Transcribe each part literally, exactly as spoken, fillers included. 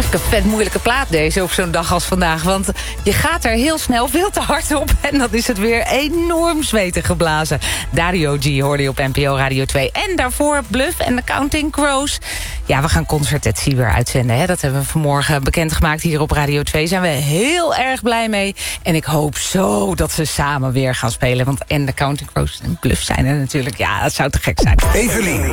Een vet moeilijke plaat deze op zo'n dag als vandaag. Want je gaat er heel snel veel te hard op. En dan is het weer enorm zweten geblazen. Dario G hoorde je op N P O Radio twee. En daarvoor Bluff en The Counting Crows. Ja, we gaan Concertatie weer uitzenden. Hè? Dat hebben we vanmorgen bekendgemaakt hier op Radio twee. Zijn we heel erg blij mee. En ik hoop zo dat ze samen weer gaan spelen. Want en The Counting Crows en Bluff zijn er natuurlijk. Ja, dat zou te gek zijn. Evelien.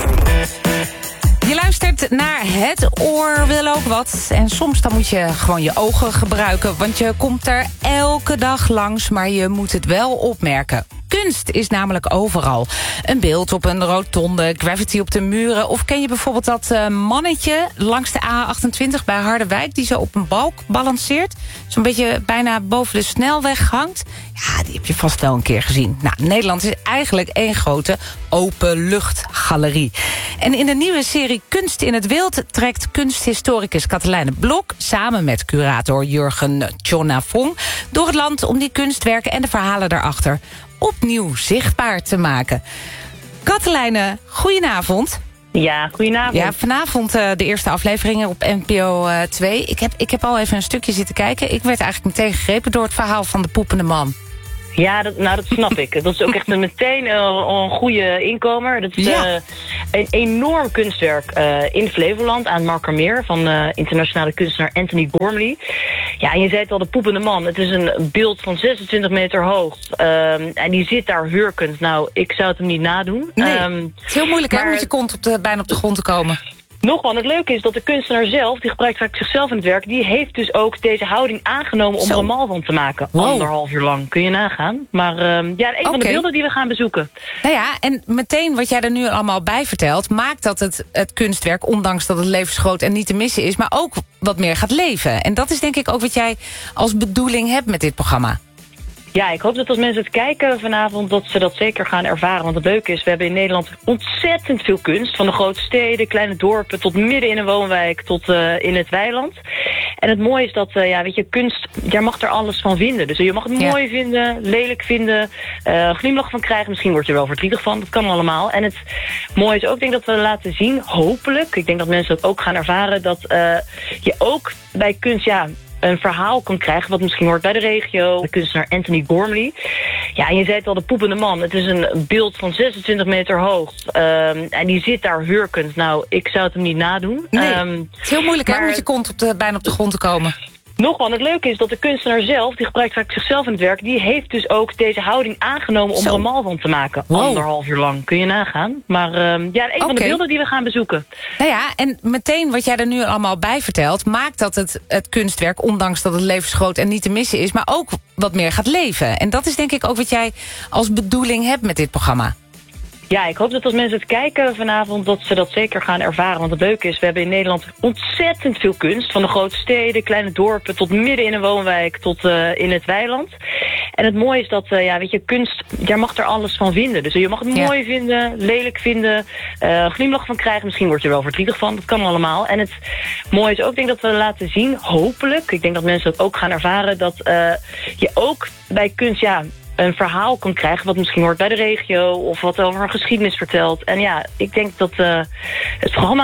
Je luistert naar Het Oor Wil Ook Wat. En soms dan moet je gewoon je ogen gebruiken. Want je komt er elke dag langs, maar je moet het wel opmerken. Kunst is namelijk overal. Een beeld op een rotonde, graffiti op de muren. Of ken je bijvoorbeeld dat uh, mannetje langs de A achtentwintig bij Harderwijk... die zo op een balk balanceert? Zo'n beetje bijna boven de snelweg hangt. Ja, die heb je vast wel een keer gezien. Nou, Nederland is eigenlijk één grote openluchtgalerie. En in de nieuwe serie Kunst in het Wild... trekt kunsthistoricus Katelijne Blok... samen met curator Jurgen Tjonnafong... door het land om die kunstwerken en de verhalen daarachter... opnieuw zichtbaar te maken. Katelijne, goedenavond. Ja, goedenavond. Ja, vanavond uh, de eerste afleveringen op N P O twee. Ik heb, ik heb al even een stukje zitten kijken. Ik werd eigenlijk meteen gegrepen door het verhaal van de poepende man. Ja, dat, nou dat snap ik. Dat is ook echt meteen uh, een goede inkomer. Dat is ja. uh, een enorm kunstwerk uh, in Flevoland aan het Markermeer... van uh, internationale kunstenaar Anthony Gormley. Ja, en je zei het al, de poepende man. Het is een beeld van zesentwintig meter hoog. Um, en die zit daar hurkend. Nou, ik zou het hem niet nadoen. Nee, um, het is heel moeilijk maar... hè, met je kont op de, bijna op de grond te komen. Nog wel, het leuke is dat de kunstenaar zelf, die gebruikt vaak zichzelf in het werk... die heeft dus ook deze houding aangenomen om er een mal van te maken. Wow. Anderhalf uur lang, kun je nagaan. Maar um, ja, een okay. van de beelden die we gaan bezoeken. Nou ja, en meteen wat jij er nu allemaal bij vertelt... maakt dat het, het kunstwerk, ondanks dat het levensgroot en niet te missen is... maar ook wat meer gaat leven. En dat is denk ik ook wat jij als bedoeling hebt met dit programma. Ja, ik hoop dat als mensen het kijken vanavond, dat ze dat zeker gaan ervaren. Want het leuke is, we hebben in Nederland ontzettend veel kunst. Van de grote steden, kleine dorpen, tot midden in een woonwijk, tot uh, in het weiland. En het mooie is dat, uh, ja, weet je, kunst, jij mag er alles van vinden. Dus je mag het ja. mooi vinden, lelijk vinden, uh, glimlach van krijgen. Misschien word je er wel verdrietig van, dat kan allemaal. En het mooie is ook, denk dat we laten zien, hopelijk, ik denk dat mensen dat ook gaan ervaren, dat uh, je ook bij kunst, ja... een verhaal kan krijgen wat misschien hoort bij de regio. De kunstenaar Anthony Gormley. Ja, en je zei het al, de poepende man. Het is een beeld van zesentwintig meter hoog. Um, en die zit daar hurkend. Nou, ik zou het hem niet nadoen. Nee, um, het is heel moeilijk maar... hè, met je kont op de, bijna op de grond te komen. Nog wel, het leuke is dat de kunstenaar zelf, die gebruikt vaak zichzelf in het werk... die heeft dus ook deze houding aangenomen om Zo. er een mal van te maken. Wow. Anderhalf uur lang, kun je nagaan. Maar um, ja, een okay. van de beelden die we gaan bezoeken. Nou ja, en meteen wat jij er nu allemaal bij vertelt... maakt dat het, het kunstwerk, ondanks dat het levensgroot en niet te missen is... maar ook wat meer gaat leven. En dat is denk ik ook wat jij als bedoeling hebt met dit programma. Ja, ik hoop dat als mensen het kijken vanavond, dat ze dat zeker gaan ervaren. Want het leuke is, we hebben in Nederland ontzettend veel kunst. Van de grote steden, kleine dorpen, tot midden in een woonwijk, tot uh, in het weiland. En het mooie is dat, uh, ja, weet je, kunst, jij mag er alles van vinden. Dus je mag het ja. mooi vinden, lelijk vinden, uh, glimlach van krijgen. Misschien word je er wel verdrietig van, dat kan allemaal. En het mooie is ook, denk dat we laten zien, hopelijk, ik denk dat mensen dat ook gaan ervaren, dat uh, je ook bij kunst, ja... een verhaal kan krijgen wat misschien hoort bij de regio... of wat over een geschiedenis vertelt. En ja, ik denk dat uh, het programma...